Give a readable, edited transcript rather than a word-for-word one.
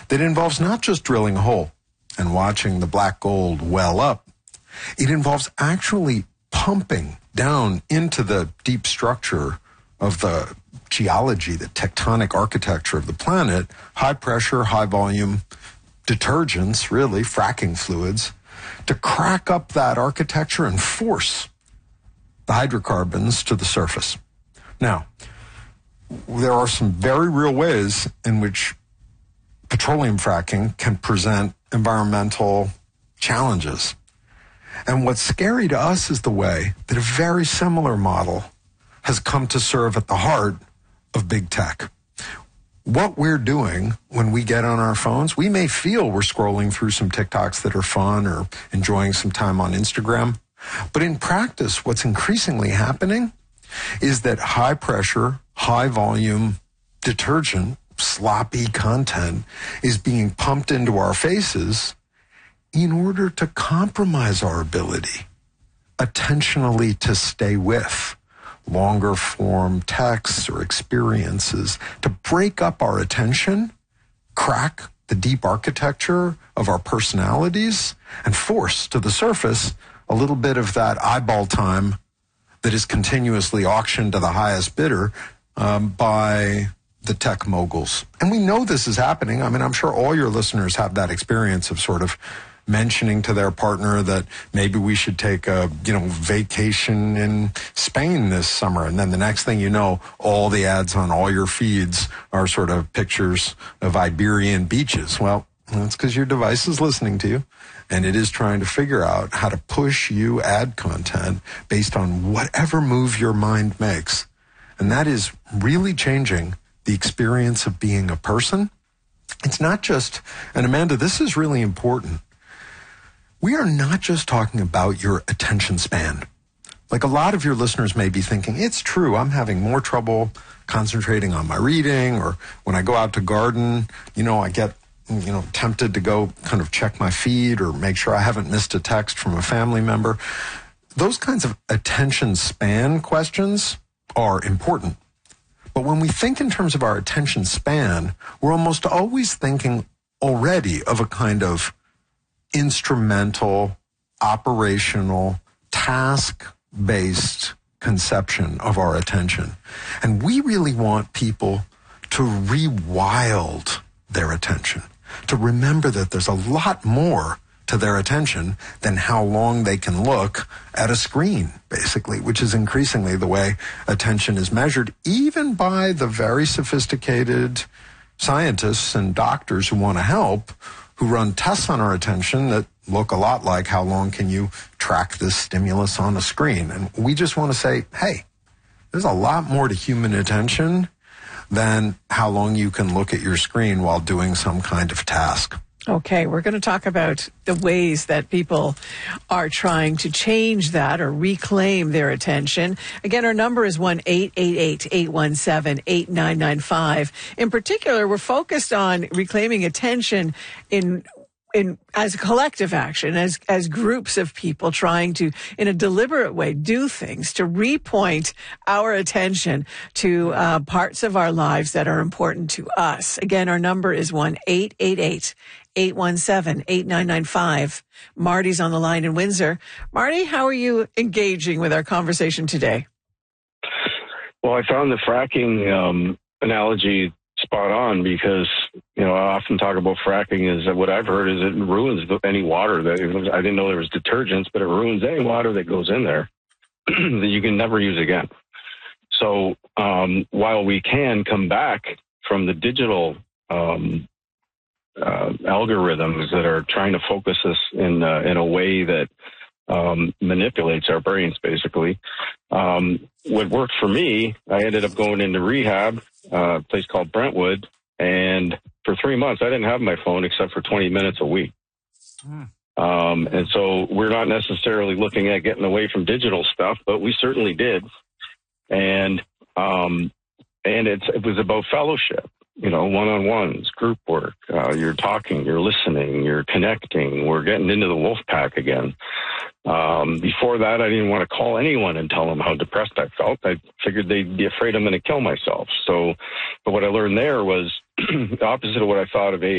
that involves not just drilling a hole and watching the black gold well up. It involves actually pumping down into the deep structure of the geology, the tectonic architecture of the planet, high pressure, high volume detergents, really, fracking fluids, to crack up that architecture and force the hydrocarbons to the surface. Now, there are some very real ways in which petroleum fracking can present environmental challenges. And what's scary to us is the way that a very similar model has come to serve at the heart of big tech. What we're doing when we get on our phones, we may feel we're scrolling through some TikToks that are fun or enjoying some time on Instagram. But in practice, what's increasingly happening is that high pressure, high volume detergent, sloppy content is being pumped into our faces in order to compromise our ability attentionally to stay with longer form texts or experiences, to break up our attention, crack the deep architecture of our personalities, and force to the surface a little bit of that eyeball time that is continuously auctioned to the highest bidder by the tech moguls. And we know this is happening. I mean, I'm sure all your listeners have that experience of sort of mentioning to their partner that maybe we should take a, vacation in Spain this summer. And then the next thing you know, all the ads on all your feeds are sort of pictures of Iberian beaches. Well, that's because your device is listening to you, and it is trying to figure out how to push you ad content based on whatever move your mind makes. And that is really changing the experience of being a person. It's not just, and Amanda, this is really important. We are not just talking about your attention span. Like a lot of your listeners may be thinking, it's true, I'm having more trouble concentrating on my reading, or when I go out to garden, I get, tempted to go kind of check my feed or make sure I haven't missed a text from a family member. Those kinds of attention span questions are important. But when we think in terms of our attention span, we're almost always thinking already of a kind of instrumental, operational, task-based conception of our attention. And we really want people to rewild their attention, to remember that there's a lot more to their attention than how long they can look at a screen, basically, which is increasingly the way attention is measured, even by the very sophisticated scientists and doctors who want to help, who run tests on our attention that look a lot like how long can you track this stimulus on a screen. And we just want to say, hey, there's a lot more to human attention than how long you can look at your screen while doing some kind of task. Okay, we're going to talk about the ways that people are trying to change that or reclaim their attention. Again, our number is 1-888-817-8995. In particular, we're focused on reclaiming attention in as a collective action, as groups of people trying to, in a deliberate way, do things to repoint our attention to parts of our lives that are important to us. Again, our number is 1-888-817-8995. Marty's on the line in Windsor. Marty, how are you engaging with our conversation today? Well, I found the fracking analogy spot on because, I often talk about fracking is that what I've heard is it ruins any water. I didn't know there was detergents, but it ruins any water that goes in there that you can never use again. So while we can come back from the digital algorithms that are trying to focus us in a way that manipulates our brains, basically. What worked for me, I ended up going into rehab, a place called Brentwood, and for 3 months, I didn't have my phone except for 20 minutes a week. And so we're not necessarily looking at getting away from digital stuff, but we certainly did. And it was about fellowship. One-on-ones, group work. You're talking, you're listening, you're connecting. We're getting into the wolf pack again. Before that, I didn't want to call anyone and tell them how depressed I felt. I figured they'd be afraid I'm going to kill myself. But what I learned there was the opposite of what I thought of